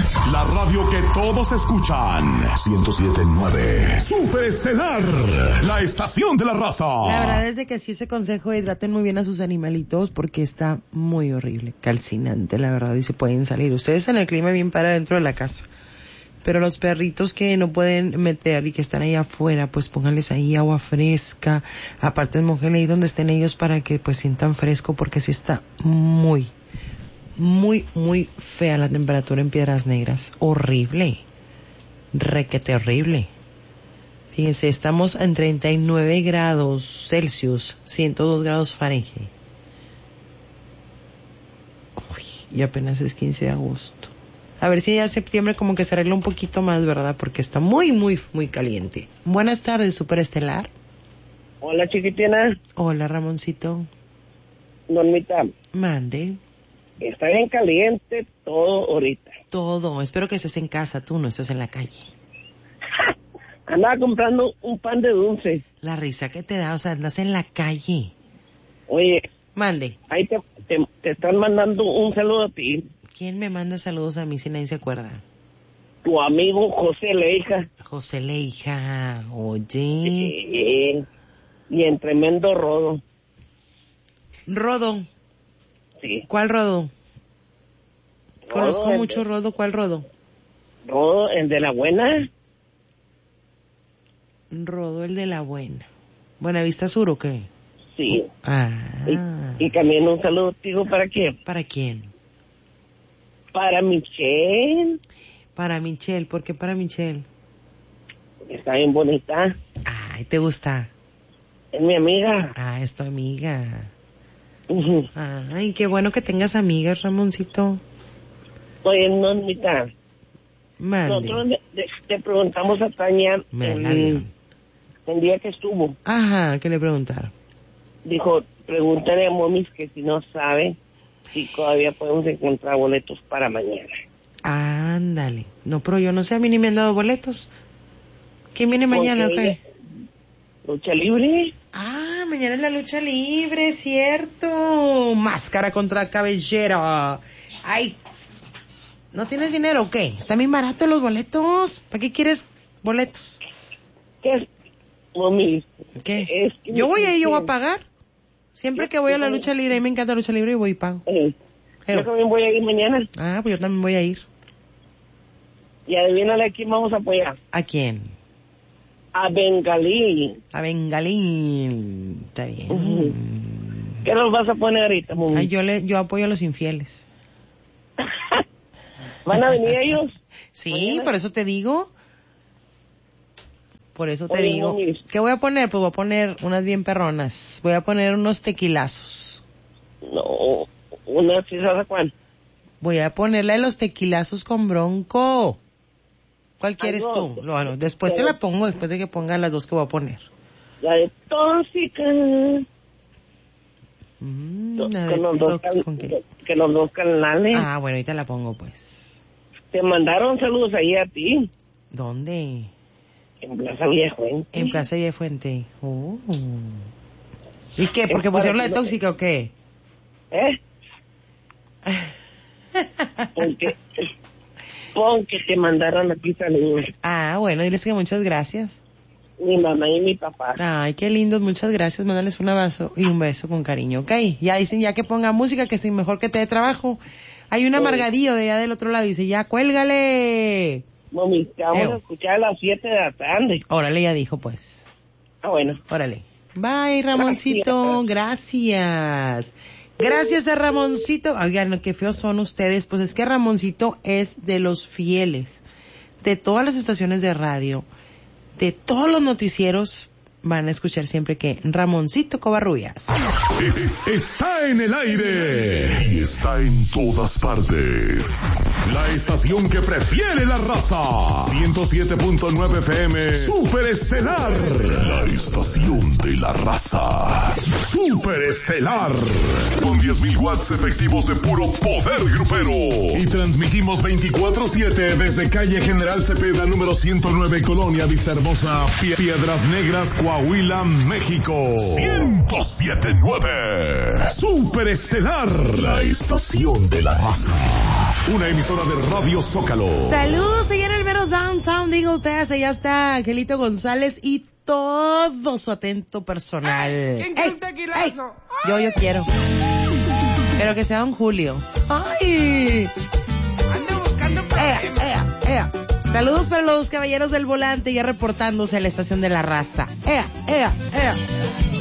La radio que todos escuchan. 107.9. Superestelar. La estación de la raza. La verdad es de que sí, ese consejo, hidraten muy bien a sus animalitos porque está muy horrible, calcinante, la verdad, y se pueden salir. Ustedes en el clima bien para dentro de la casa. Pero los perritos que no pueden meter y que están ahí afuera, pues pónganles ahí agua fresca. Aparte, mójenle ahí donde estén ellos para que pues sientan fresco, porque sí está muy fea la temperatura en Piedras Negras. Horrible. Requete horrible. Fíjense, estamos en 39 grados Celsius, 102 grados Fahrenheit. Uy, y apenas es 15 de agosto. A ver si ya septiembre como que se arregla un poquito más, ¿verdad? Porque está muy caliente. Buenas tardes, Superestelar. Hola, chiquitina. Hola, Ramoncito. Normita. Mande. Está bien caliente todo ahorita. Todo. Espero que estés en casa, tú no estés en la calle. Andaba comprando un pan de dulce. La risa que te da, o sea, andas en la calle. Oye. Mande. Ahí te están mandando un saludo a ti. ¿Quién me manda saludos a mí si nadie se acuerda? Tu amigo José Leija. José Leija, oye. Sí, y en tremendo rodo. Rodo. Sí. ¿Cuál rodo? Conozco mucho rodo. ¿Cuál rodo? Rodo, el de la buena. Rodo, el de la buena. ¿Buenavista Sur o qué? Sí. Ah. Y también un saludo, digo, ¿para quién? ¿Para quién? Para Michelle. Para Michelle, ¿por qué para Michelle? Está bien bonita. Ay, ¿te gusta? Es mi amiga. Ah, es tu amiga. Uh-huh. Ay, qué bueno que tengas amigas, Ramoncito. Oye, Normita. Mande. Nosotros le preguntamos a Tania el día que estuvo. Ajá, ¿qué le preguntaron? Dijo, pregúntale a Momis que si no sabe si todavía podemos encontrar boletos para mañana. Ándale. No, pero yo no sé, a mí ni me han dado boletos. ¿Quién viene mañana o qué? ¿Lucha libre? Ah, mañana es la lucha libre, cierto. Máscara contra cabellera. Ay, ¿no tienes dinero o qué? Están bien baratos los boletos. ¿Para qué quieres boletos? ¿Qué es, Momis? ¿Qué? Es que yo voy a ir, yo voy a pagar. Siempre que voy a la lucha libre, a mí me encanta la lucha libre y voy y pago. Yo también voy a ir mañana. Ah, pues yo también voy a ir. Y adivínale a quién vamos a apoyar. ¿A quién? A Bengalí. A Bengalín. Está bien. ¿Qué nos vas a poner ahorita, Momis? Ay, yo apoyo a los infieles. ¿Van a venir ellos? Sí, mañana. Por eso te digo. Por eso te Oye, digo. Momis. ¿Qué voy a poner? Pues voy a poner unas bien perronas. Voy a poner unos tequilazos. No, una ¿sabes cuál? Voy a ponerle los tequilazos con Bronco. ¿Cuál quieres no, tú? Bueno, después te la pongo, después de que pongan las dos que voy a poner. La de tóxica. La de ¿con qué? Que los dos canales. Ah, bueno, ahorita la pongo pues. Te mandaron saludos ahí a ti. ¿Dónde? En Plaza Villafuente. En Plaza Villafuente. ¿Y qué? ¿Porque pusieron la de tóxica o qué? Porque te mandaron a ti saludos. Ah, bueno, diles que muchas gracias. Mi mamá y mi papá. Ay, qué lindos, muchas gracias. Mándales un abrazo y un beso con cariño, ¿ok? Ya dicen ya que ponga música, que es mejor que te dé trabajo. Hay un amargadillo de allá del otro lado, dice ya, cuélgale. Mami, te vamos a escuchar a las 7 de la tarde. Órale, ya dijo pues. Ah, bueno. Órale. Bye, Ramoncito, gracias. Gracias a Ramoncito. Oigan, qué feos son ustedes. Pues es que Ramoncito es de los fieles. De todas las estaciones de radio, de todos los noticieros, van a escuchar siempre que Ramoncito Covarrubias. Está en el aire y está en todas partes. La estación que prefiere la raza. 107.9 FM. Superestelar. La estación de la raza. Superestelar. Con 10.000 watts efectivos de puro poder grupero. Y transmitimos 24/7 desde calle General Cepeda, número 109, Colonia Vista Hermosa, Piedras Negras, Coahuila, México. 107.9. Superestelar. La estación de la raza. una emisora de Radio Zócalo. Saludos allá en el mero downtown de Eagle Pass. Allá está Angelito González y todo su atento personal. ¿Quién quiere un tequilazo? Yo quiero. Pero que sea don Julio. ¡Ay! Ando buscando para... Saludos para los caballeros del volante ya reportándose a la estación de La Raza. ¡Ea!